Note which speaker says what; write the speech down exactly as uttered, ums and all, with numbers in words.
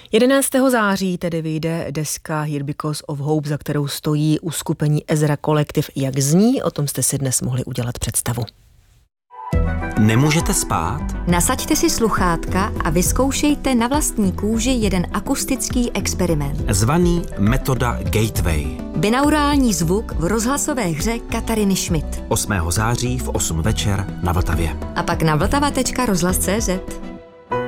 Speaker 1: jedenáctého září tedy vyjde deska Here Because of Hope, za kterou stojí uskupení Ezra Collective. Jak zní, o tom jste si dnes mohli udělat představu.
Speaker 2: Nemůžete spát?
Speaker 3: Nasaďte si sluchátka a vyzkoušejte na vlastní kůži jeden akustický experiment.
Speaker 2: Zvaný metoda Gateway.
Speaker 3: Binaurální zvuk v rozhlasové hře Katariny Schmidt.
Speaker 2: osmého září v osm večer na Vltavě.
Speaker 3: A pak na vltava tečka rozhlas tečka cé zet.